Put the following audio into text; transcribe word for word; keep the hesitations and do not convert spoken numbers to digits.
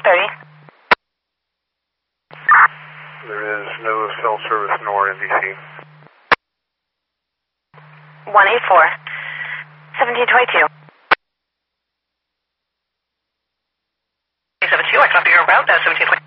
thirty. There is no cell service nor N B C. one eight four. seventeen twenty-two. seven two, I copy your route, uh, seventeen twenty-two.